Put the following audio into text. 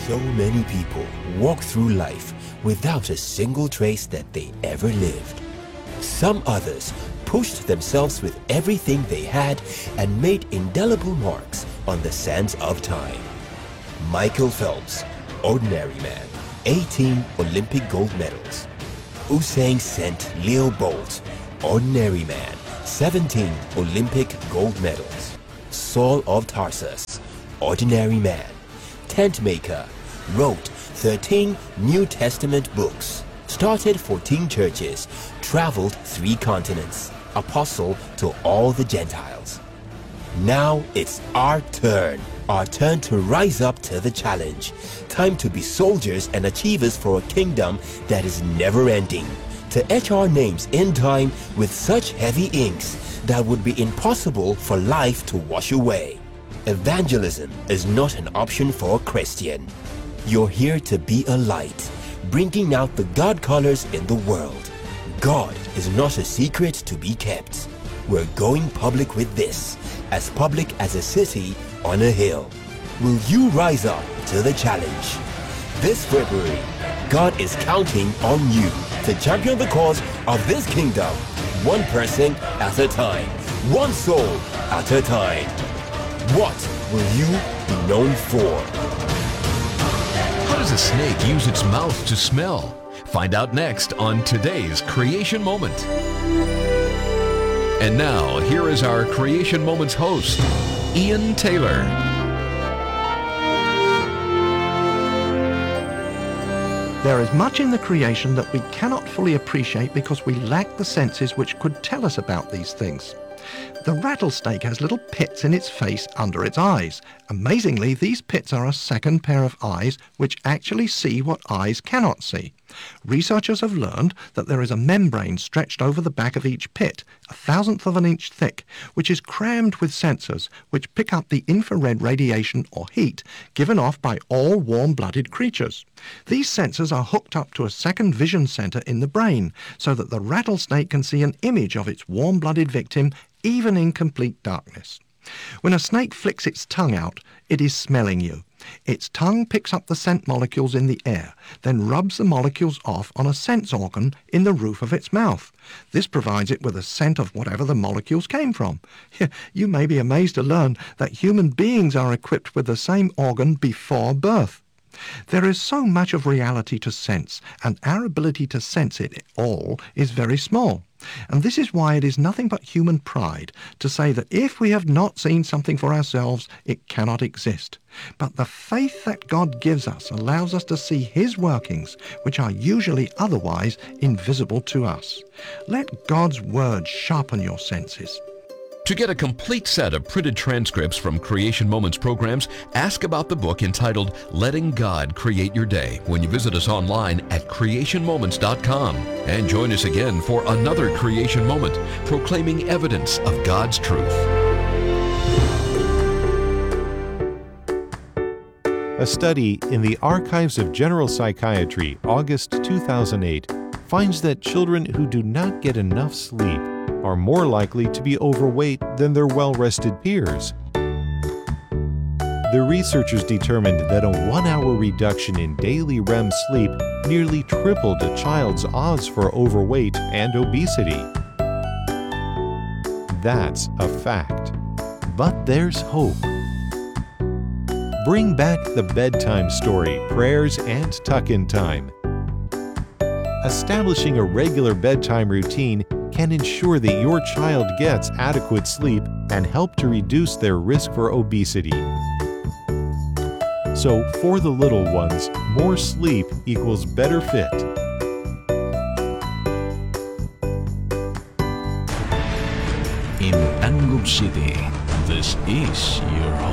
So many people walk through life without a single trace that they ever lived. Some others pushed themselves with everything they had and made indelible marks on the sands of time. Michael Phelps, ordinary man, 18 Olympic gold medals. Usain Leo Bolt, ordinary man, 17 Olympic gold medals. Saul of Tarsus, ordinary man, tent maker, wrote 13 New Testament books, started 14 churches, traveled 3 continents, apostle to all the Gentiles. Now it's our turn to rise up to the challenge. Time to be soldiers and achievers for a kingdom that is never ending. To etch our names in time with such heavy inks that would be impossible for life to wash away. Evangelism is not an option for a Christian. You're here to be a light, bringing out the God colors in the world. God is not a secret to be kept. We're going public with this, as public as a city on a hill. Will you rise up to the challenge? This February, God is counting on you to champion the cause of this kingdom, one person at a time, one soul at a time. What will you be known for? How does a snake use its mouth to smell? Find out next on today's Creation Moment. And now, here is our Creation Moments host, Ian Taylor. There is much in the creation that we cannot fully appreciate because we lack the senses which could tell us about these things. The rattlesnake has little pits in its face under its eyes. Amazingly, these pits are a second pair of eyes which actually see what eyes cannot see. Researchers have learned that there is a membrane stretched over the back of each pit, 1/1000th of an inch thick, which is crammed with sensors which pick up the infrared radiation or heat given off by all warm-blooded creatures. These sensors are hooked up to a second vision center in the brain so that the rattlesnake can see an image of its warm-blooded victim even in complete darkness. When a snake flicks its tongue out, it is smelling you. Its tongue picks up the scent molecules in the air, then rubs the molecules off on a sense organ in the roof of its mouth. This provides it with a scent of whatever the molecules came from. You may be amazed to learn that human beings are equipped with the same organ before birth. There is so much of reality to sense, and our ability to sense it all is very small. And this is why it is nothing but human pride to say that if we have not seen something for ourselves, it cannot exist. But the faith that God gives us allows us to see His workings, which are usually otherwise invisible to us. Let God's Word sharpen your senses. To get a complete set of printed transcripts from Creation Moments programs, ask about the book entitled Letting God Create Your Day when you visit us online at creationmoments.com. And join us again for another Creation Moment, proclaiming evidence of God's truth. A study in the Archives of General Psychiatry, August 2008, finds that children who do not get enough sleep are more likely to be overweight than their well-rested peers. The researchers determined that a 1-hour reduction in daily REM sleep nearly tripled a child's odds for overweight and obesity. That's a fact. But there's hope. Bring back the bedtime story, prayers, and tuck-in time. Establishing a regular bedtime routine can ensure that your child gets adequate sleep and help to reduce their risk for obesity. So, for the little ones, more sleep equals better fit. In Angup City, this is your home.